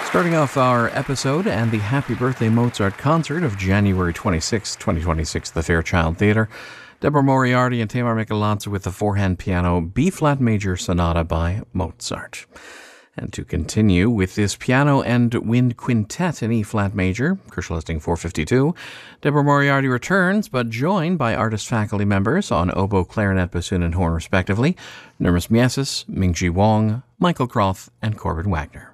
Starting off our episode and the Happy Birthday Mozart concert of January 26, 2026, the Fairchild Theatre, Deborah Moriarty and Tamar Michelozzi with the four-hand piano B-flat major sonata by Mozart. And to continue with this piano and wind quintet in E-flat major, Crucial Listing 452, Deborah Moriarty returns, but joined by artist faculty members on oboe, clarinet, bassoon, and horn respectively, Nurmis Miesis, Mingji Wong, Michael Croth, and Corbin Wagner.